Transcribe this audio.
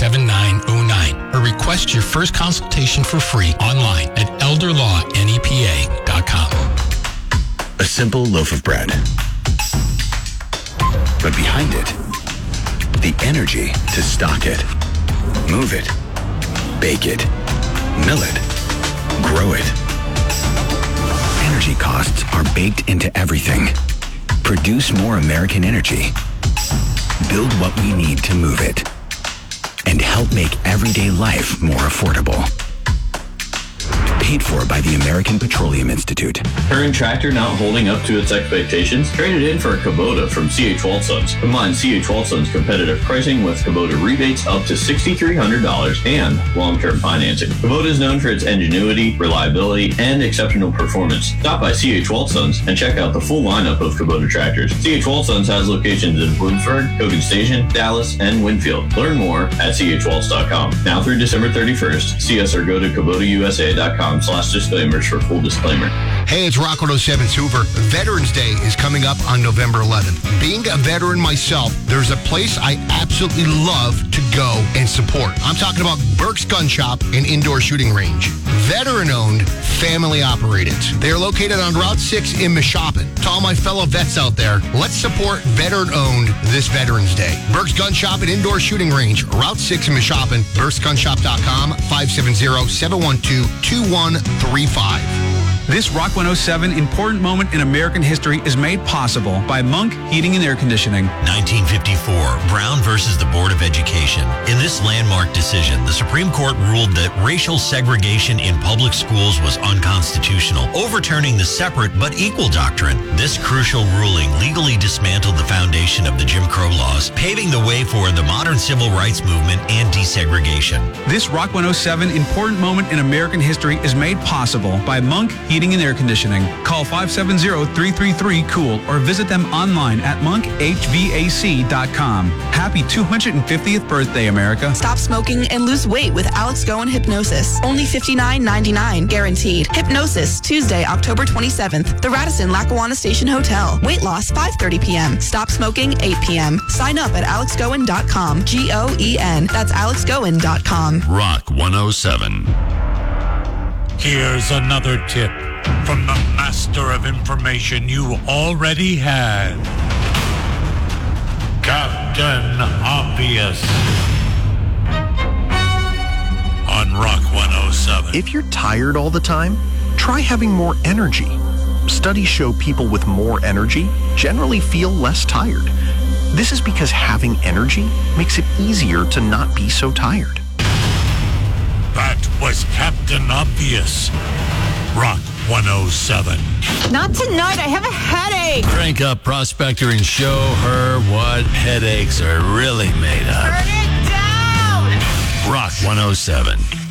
888-878-7909 or request your first consultation for free online at elderlawnepa.com. A simple loaf of bread. But behind it, the energy to stock it, move it, bake it, mill it, grow it. Energy costs are baked into everything. Produce more American energy. Build what we need to move it. And help make everyday life more affordable. Paid for by the American Petroleum Institute. Current tractor not holding up to its expectations? Trade it in for a Kubota from C.H. Waldsons. Combine C.H. Waldsons' competitive pricing with Kubota rebates up to $6,300 and long-term financing. Kubota is known for its ingenuity, reliability, and exceptional performance. Stop by C.H. Waldsons and check out the full lineup of Kubota tractors. C.H. Waldsons has locations in Bloomsburg, Cogan Station, Dallas, and Winfield. Learn more at chwaltz.com. Now through December 31st, see us or go to KubotaUSA.com/disclaimers for full disclaimer. Hey, it's Rock 107's Hoover. Veterans Day is coming up on November 11th. Being a veteran myself, there's a place I absolutely love to go and support. I'm talking about Burke's Gun Shop and Indoor Shooting Range. Veteran-owned, family-operated. They are located on Route 6 in Mashopin. To all my fellow vets out there, let's support veteran-owned this Veterans Day. Burke's Gun Shop and Indoor Shooting Range, Route 6 in Mashopin, burksgunshop.com, 570-712-2135. This Rock 107 important moment in American history is made possible by Monk Heating and Air Conditioning. 1954, Brown versus the Board of Education. In this landmark decision, the Supreme Court ruled that racial segregation in public schools was unconstitutional, overturning the separate but equal doctrine. This crucial ruling legally dismantled the foundation of the Jim Crow laws, paving the way for the modern civil rights movement and desegregation. This Rock 107 important moment in American history is made possible by Monk Heating and Air Conditioning. Call 570-333-COOL or visit them online at monkhvac.com. Happy 250th birthday, America. Stop smoking and lose weight with Alex Goen Hypnosis. Only $59.99 guaranteed. Hypnosis, Tuesday, October 27th. The Radisson Lackawanna Station Hotel. Weight loss, 5:30 p.m. Stop smoking, 8 p.m. Sign up at alexgoen.com. Goen. That's alexgoen.com. Rock 107. Here's another tip from the master of information you already had, Captain Obvious, on Rock 107. If you're tired all the time, try having more energy. Studies show people with more energy generally feel less tired. This is because having energy makes it easier to not be so tired. That was Captain Obvious. Rock 107. Not tonight. I have a headache. Crank up Prospector and show her what headaches are really made of. Turn it down. Rock 107.